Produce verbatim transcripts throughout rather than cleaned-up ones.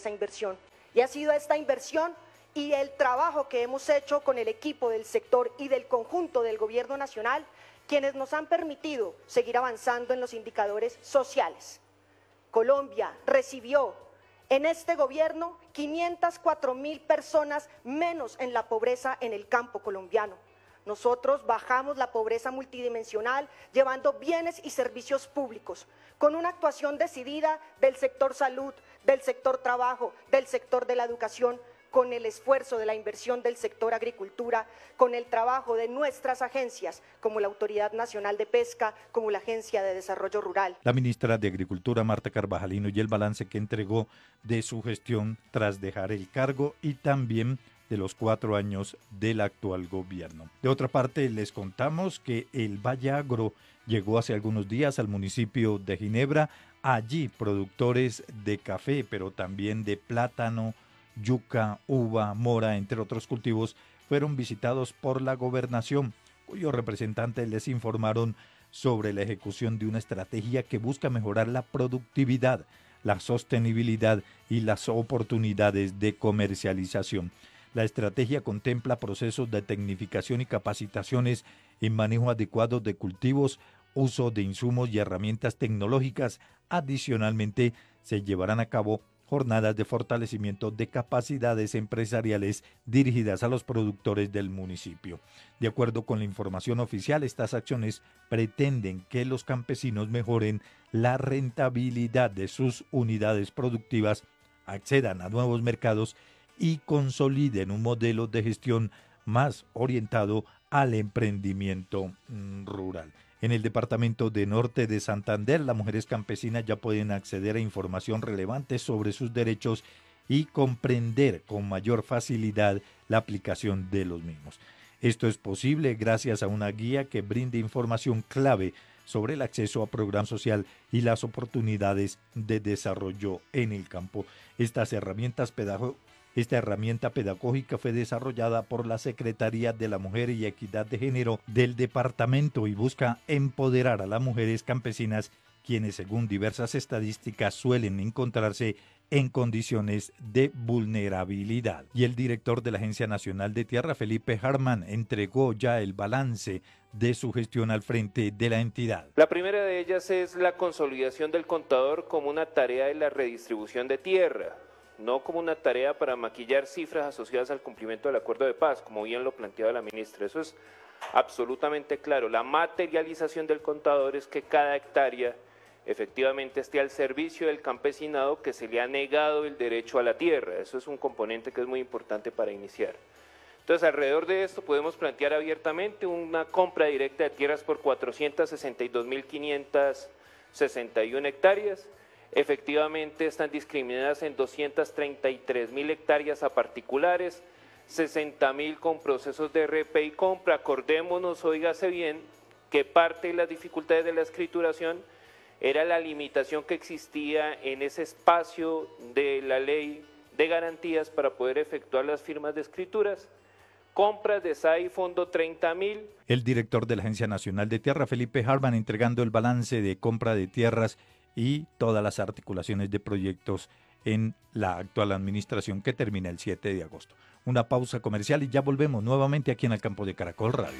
esa inversión. Y ha sido esta inversión y el trabajo que hemos hecho con el equipo del sector y del conjunto del gobierno nacional quienes nos han permitido seguir avanzando en los indicadores sociales. Colombia recibió en este gobierno quinientas cuatro mil personas menos en la pobreza en el campo colombiano. Nosotros bajamos la pobreza multidimensional llevando bienes y servicios públicos con una actuación decidida del sector salud, del sector trabajo, del sector de la educación, con el esfuerzo de la inversión del sector agricultura, con el trabajo de nuestras agencias, como la Autoridad Nacional de Pesca, como la Agencia de Desarrollo Rural. La ministra de Agricultura, Marta Carvajalino, y el balance que entregó de su gestión tras dejar el cargo y también de los cuatro años del actual gobierno. De otra parte, les contamos que el Valle Agro llegó hace algunos días al municipio de Ginebra. Allí, productores de café, pero también de plátano, yuca, uva, mora, entre otros cultivos, fueron visitados por la gobernación, cuyos representantes les informaron sobre la ejecución de una estrategia que busca mejorar la productividad, la sostenibilidad y las oportunidades de comercialización. La estrategia contempla procesos de tecnificación y capacitaciones en manejo adecuado de cultivos, uso de insumos y herramientas tecnológicas. Adicionalmente, se llevarán a cabo jornadas de fortalecimiento de capacidades empresariales dirigidas a los productores del municipio. De acuerdo con la información oficial, estas acciones pretenden que los campesinos mejoren la rentabilidad de sus unidades productivas, accedan a nuevos mercados y consoliden un modelo de gestión más orientado al emprendimiento rural. En el departamento de Norte de Santander, las mujeres campesinas ya pueden acceder a información relevante sobre sus derechos y comprender con mayor facilidad la aplicación de los mismos. Esto es posible gracias a una guía que brinde información clave sobre el acceso a programa social y las oportunidades de desarrollo en el campo. Estas herramientas pedagógicas Esta herramienta pedagógica fue desarrollada por la Secretaría de la Mujer y Equidad de Género del departamento y busca empoderar a las mujeres campesinas, quienes según diversas estadísticas suelen encontrarse en condiciones de vulnerabilidad. Y el director de la Agencia Nacional de Tierra, Felipe Harman, entregó ya el balance de su gestión al frente de la entidad. La primera de ellas es la consolidación del contador como una tarea de la redistribución de tierra, no como una tarea para maquillar cifras asociadas al cumplimiento del acuerdo de paz, como bien lo planteaba la ministra. Eso es absolutamente claro. La materialización del contador es que cada hectárea efectivamente esté al servicio del campesinado que se le ha negado el derecho a la tierra. Eso es un componente que es muy importante para iniciar. Entonces, alrededor de esto podemos plantear abiertamente una compra directa de tierras por cuatrocientas sesenta y dos mil quinientas sesenta y una hectáreas. Efectivamente están discriminadas en doscientas treinta y tres mil hectáreas a particulares, sesenta mil con procesos de R P y compra. Acordémonos, óigase bien, que parte de las dificultades de la escrituración era la limitación que existía en ese espacio de la ley de garantías para poder efectuar las firmas de escrituras. Compras de S A I Fondo treinta mil. El director de la Agencia Nacional de Tierra, Felipe Harman, entregando el balance de compra de tierras y todas las articulaciones de proyectos en la actual administración que termina el siete de agosto. Una pausa comercial y ya volvemos nuevamente aquí en el campo de Caracol Radio.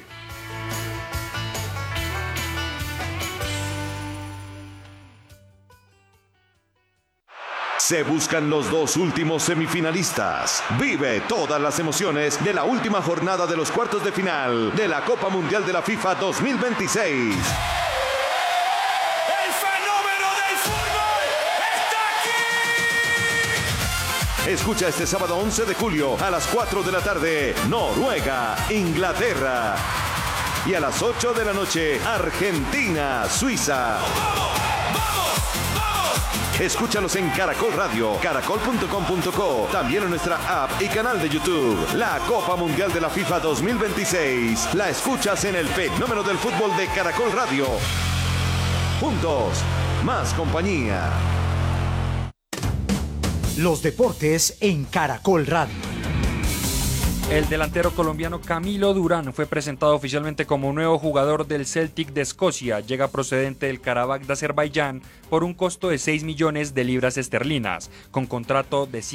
Se buscan los dos últimos semifinalistas. Vive todas las emociones de la última jornada de los cuartos de final de la Copa Mundial de la FIFA dos mil veintiséis. Escucha este sábado once de julio a las cuatro de la tarde, Noruega, Inglaterra. Y a las ocho de la noche, Argentina, Suiza. Escúchalos en Caracol Radio, caracol punto com punto co, también en nuestra app y canal de YouTube. La Copa Mundial de la FIFA dos mil veintiséis. La escuchas en el fenómeno del fútbol de Caracol Radio. Juntos, más compañía. Los deportes en Caracol Radio. El delantero colombiano Camilo Durán fue presentado oficialmente como nuevo jugador del Celtic de Escocia. Llega procedente del Karabaj de Azerbaiyán por un costo de seis millones de libras esterlinas, con contrato de